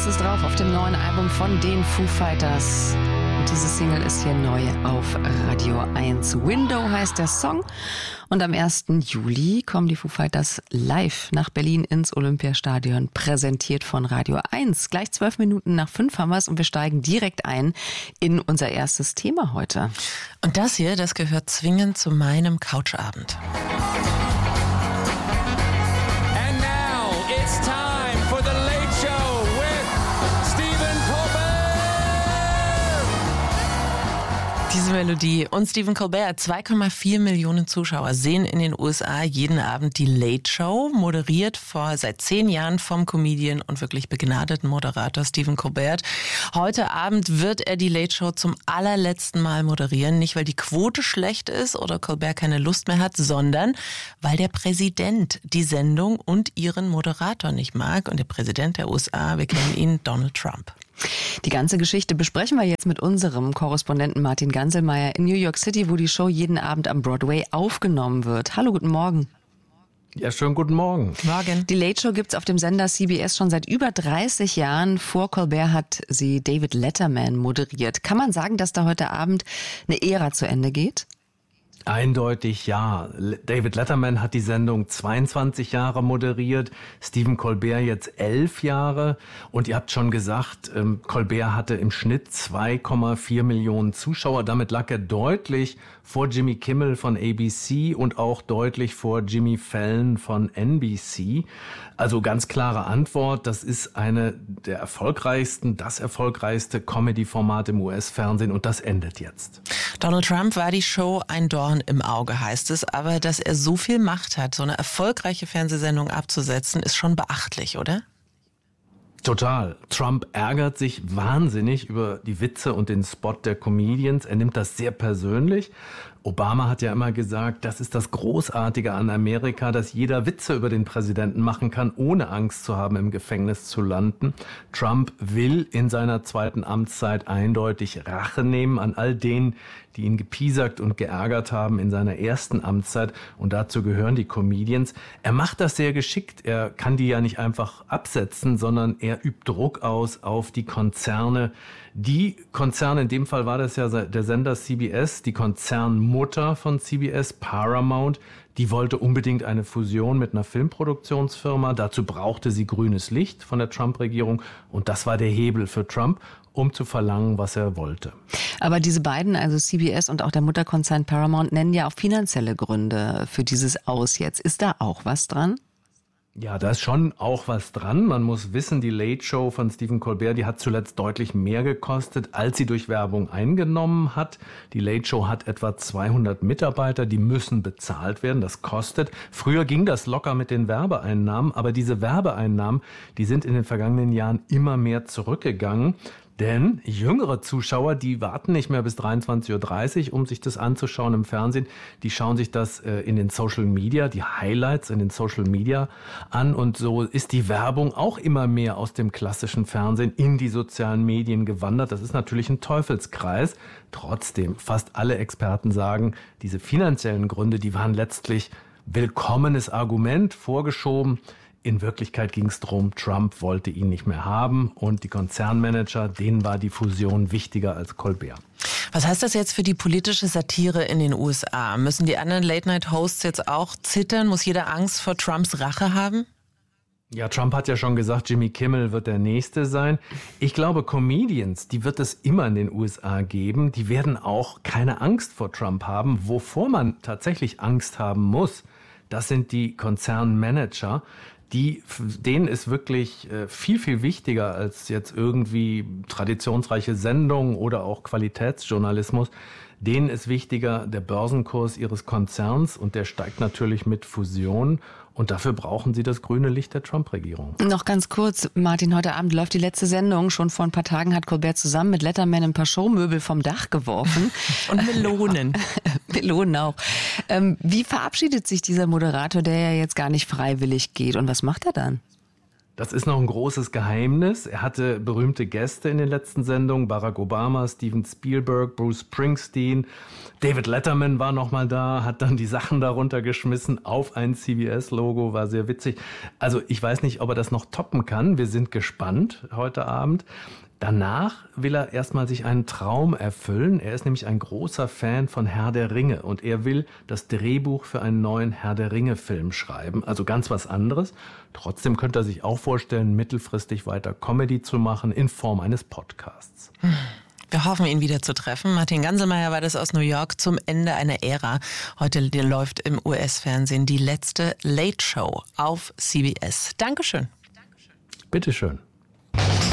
ist drauf auf dem neuen Album von den Foo Fighters. Und diese Single ist hier neu auf Radio 1. Window heißt der Song. Und am 1. Juli kommen die Foo Fighters live nach Berlin ins Olympiastadion, präsentiert von Radio 1. Gleich 12 Minuten nach 5 haben wir es und wir steigen direkt ein in unser erstes Thema heute. Und das hier, das gehört zwingend zu meinem Couchabend. And now it's time for the Late Show with Stephen Colbert. Diese Melodie und Stephen Colbert, 2,4 Millionen Zuschauer sehen in den USA jeden Abend die Late Show, moderiert seit 10 Jahren vom Comedian und wirklich begnadeten Moderator Stephen Colbert. Heute Abend wird er die Late Show zum allerletzten Mal moderieren, nicht weil die Quote schlecht ist oder Colbert keine Lust mehr hat, sondern weil der Präsident die Sendung und ihren Moderator nicht mag. Und der Präsident der USA, wir kennen ihn, Donald Trump. Die ganze Geschichte besprechen wir jetzt mit unserem Korrespondenten Martin Ganselmeier in New York City, wo die Show jeden Abend am Broadway aufgenommen wird. Hallo, guten Morgen. Ja, schönen guten Morgen. Morgen. Die Late Show gibt's auf dem Sender CBS schon seit über 30 Jahren. Vor Colbert hat sie David Letterman moderiert. Kann man sagen, dass da heute Abend eine Ära zu Ende geht? Eindeutig ja. David Letterman hat die Sendung 22 Jahre moderiert, Stephen Colbert jetzt 11 Jahre. Und ihr habt schon gesagt, Colbert hatte im Schnitt 2,4 Millionen Zuschauer. Damit lag er deutlich vor Jimmy Kimmel von ABC und auch deutlich vor Jimmy Fallon von NBC. Also ganz klare Antwort, das ist das erfolgreichste Comedy-Format im US-Fernsehen und das endet jetzt. Donald Trump war die Show ein Dorn im Auge, heißt es. Aber dass er so viel Macht hat, so eine erfolgreiche Fernsehsendung abzusetzen, ist schon beachtlich, oder? Total. Trump ärgert sich wahnsinnig über die Witze und den Spot der Comedians. Er nimmt das sehr persönlich. Obama hat ja immer gesagt, das ist das Großartige an Amerika, dass jeder Witze über den Präsidenten machen kann, ohne Angst zu haben, im Gefängnis zu landen. Trump will in seiner zweiten Amtszeit eindeutig Rache nehmen an all denen, die ihn gepiesackt und geärgert haben in seiner ersten Amtszeit. Und dazu gehören die Comedians. Er macht das sehr geschickt. Er kann die ja nicht einfach absetzen, sondern er übt Druck aus auf die Konzerne. Die Konzerne, in dem Fall war das ja der Sender CBS, die Konzernmutter von CBS, Paramount, die wollte unbedingt eine Fusion mit einer Filmproduktionsfirma. Dazu brauchte sie grünes Licht von der Trump-Regierung. Und das war der Hebel für Trump, um zu verlangen, was er wollte. Aber diese beiden, also CBS und auch der Mutterkonzern Paramount, nennen ja auch finanzielle Gründe für dieses Aus jetzt. Ist da auch was dran? Ja, da ist schon auch was dran. Man muss wissen, die Late Show von Stephen Colbert, die hat zuletzt deutlich mehr gekostet, als sie durch Werbung eingenommen hat. Die Late Show hat etwa 200 Mitarbeiter, die müssen bezahlt werden. Das kostet. Früher ging das locker mit den Werbeeinnahmen, aber diese Werbeeinnahmen, die sind in den vergangenen Jahren immer mehr zurückgegangen. Denn jüngere Zuschauer, die warten nicht mehr bis 23:30 Uhr, um sich das anzuschauen im Fernsehen. Die schauen sich das in den Social Media, die Highlights in den Social Media an. Und so ist die Werbung auch immer mehr aus dem klassischen Fernsehen in die sozialen Medien gewandert. Das ist natürlich ein Teufelskreis. Trotzdem, fast alle Experten sagen, diese finanziellen Gründe, die waren letztlich willkommenes Argument, vorgeschoben. In Wirklichkeit ging es darum, Trump wollte ihn nicht mehr haben und die Konzernmanager, denen war die Fusion wichtiger als Colbert. Was heißt das jetzt für die politische Satire in den USA? Müssen die anderen Late-Night-Hosts jetzt auch zittern? Muss jeder Angst vor Trumps Rache haben? Ja, Trump hat ja schon gesagt, Jimmy Kimmel wird der Nächste sein. Ich glaube, Comedians, die wird es immer in den USA geben. Die werden auch keine Angst vor Trump haben. Wovor man tatsächlich Angst haben muss, das sind die Konzernmanager. Denen ist wirklich viel, viel wichtiger als jetzt irgendwie traditionsreiche Sendungen oder auch Qualitätsjournalismus. Denen ist wichtiger der Börsenkurs ihres Konzerns und der steigt natürlich mit Fusionen. Und dafür brauchen sie das grüne Licht der Trump-Regierung. Noch ganz kurz, Martin, heute Abend läuft die letzte Sendung. Schon vor ein paar Tagen hat Colbert zusammen mit Letterman ein paar Showmöbel vom Dach geworfen. Und Melonen. Melonen auch. Wie verabschiedet sich dieser Moderator, der ja jetzt gar nicht freiwillig geht? Und was macht er dann? Das ist noch ein großes Geheimnis. Er hatte berühmte Gäste in den letzten Sendungen. Barack Obama, Steven Spielberg, Bruce Springsteen. David Letterman war noch mal da, hat dann die Sachen darunter geschmissen auf ein CBS-Logo, war sehr witzig. Also ich weiß nicht, ob er das noch toppen kann. Wir sind gespannt heute Abend. Danach will er erstmal sich einen Traum erfüllen. Er ist nämlich ein großer Fan von Herr der Ringe und er will das Drehbuch für einen neuen Herr der Ringe-Film schreiben. Also ganz was anderes. Trotzdem könnte er sich auch vorstellen, mittelfristig weiter Comedy zu machen in Form eines Podcasts. Wir hoffen, ihn wieder zu treffen. Martin Ganselmeier war das aus New York zum Ende einer Ära. Heute läuft im US-Fernsehen die letzte Late Show auf CBS. Dankeschön. Bitteschön.